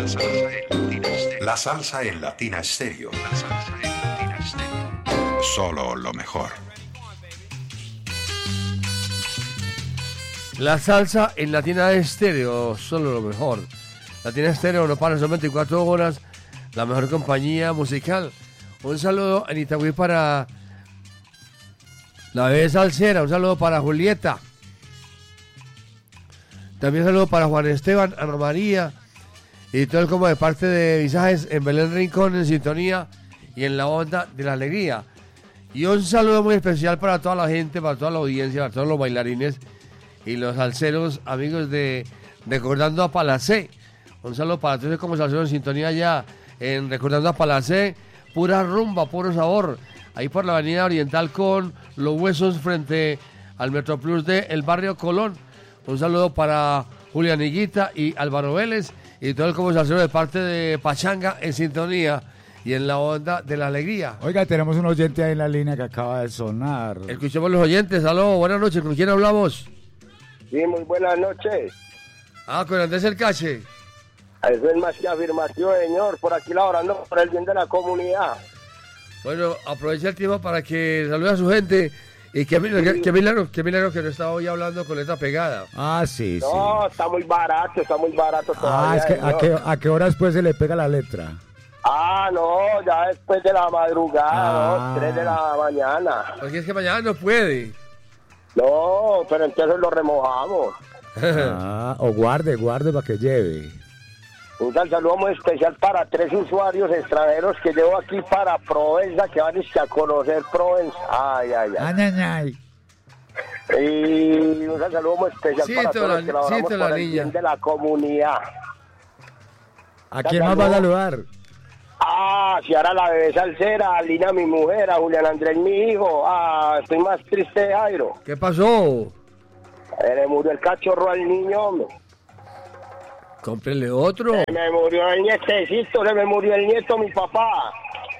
La salsa en Latina Estéreo. Solo lo mejor. La salsa en Latina Estéreo, solo lo mejor. Latina Estéreo no para, son 24 horas, la mejor compañía musical. Un saludo en Itagüí para la bebé salsera, un saludo para Julieta. También un saludo para Juan Esteban, Ana María y todo el como de parte de Visajes en Belén Rincón, en sintonía y en la onda de la alegría. Y un saludo muy especial para toda la gente, para toda la audiencia, para todos los bailarines y los salseros, amigos de Recordando a Palacé. Un saludo para todos como salseros en sintonía ya en Recordando a Palacé. Pura rumba, puro sabor. Ahí por la avenida Oriental con Los Huesos frente al Metroplus de el barrio Colón. Un saludo para Julián Higuita y Álvaro Vélez y todo el como salsero de parte de Pachanga en sintonía y en la onda de la alegría. Oiga, tenemos un oyente ahí en la línea que acaba de sonar. Escuchemos los oyentes. Aló, buenas noches. ¿Con quién hablamos? Sí, muy buenas noches. Con Andrés El Cache. Eso es más que afirmación, señor. Por aquí laborando por el bien de la comunidad. Bueno, aprovecha el tiempo para que salude a su gente. Y qué milagro que no estaba hoy hablando con letra pegada. Ah, sí, sí. No, está muy barato todavía. Es que ¿a qué horas pues se le pega la letra? No, ya después de la madrugada, 3 de la mañana. Porque es que mañana no puede. No, pero entonces lo remojamos. O guarde para que lleve. Un saludo muy especial para 3 usuarios extranjeros que llevo aquí para Provenza, que van a conocer Provenza. Ay. Y un saludo muy especial para todos los que laboramos por el bien de la comunidad. ¿A quién más va a saludar? Ciara la bebé salsera, a Lina mi mujer, a Julián Andrés mi hijo. Estoy más triste de Jairo. ¿Qué pasó? Le murió el cachorro al niño, hombre. Cómprele otro. Se me murió el nietecito, se me murió el nieto, mi papá.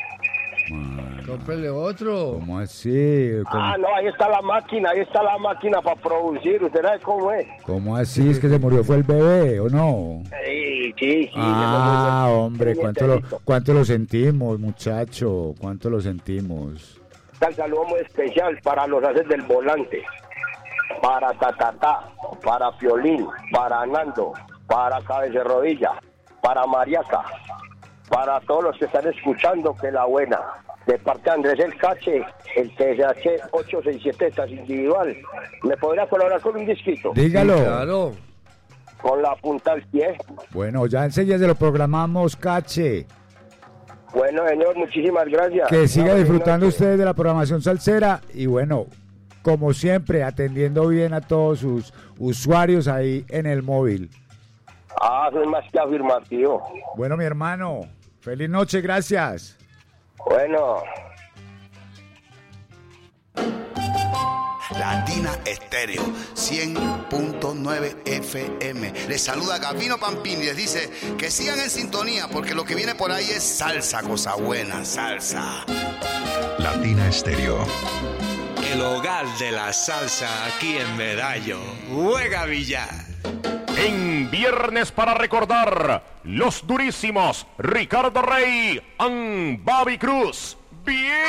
Cómprele otro. ¿Cómo así? No, ahí está la máquina para producir, ¿usted sabe cómo es? ¿Cómo así? ¿Es que se murió fue el bebé o no? Sí. Hombre, ¿cuánto lo sentimos, muchacho? ¿Cuánto lo sentimos? Un saludo muy especial para los haces del volante, para Tatatá, para Piolín, para Nando, para Cabeza Rodilla, para Mariaca, para todos los que están escuchando, que la buena. De parte de Andrés El Cache, el TSH 867 estás individual. ¿Me podría colaborar con un disquito? Dígalo. Sí, claro. Con la punta al pie. Bueno, ya enseguida se lo programamos, Cache. Bueno, señor, muchísimas gracias. Que siga disfrutando usted de la programación salsera y bueno, como siempre, atendiendo bien a todos sus usuarios ahí en el móvil. Soy más que afirmativo. Bueno, mi hermano, feliz noche, gracias. Bueno. Latina Estéreo 100.9 FM. Les saluda Gabino Pampini y les dice que sigan en sintonía porque lo que viene por ahí es salsa, cosa buena, salsa. Latina Estéreo. El hogar de la salsa aquí en Medallo. Juega Villar. En Viernes para Recordar, los durísimos Ricardo Rey y Bobby Cruz. Bien.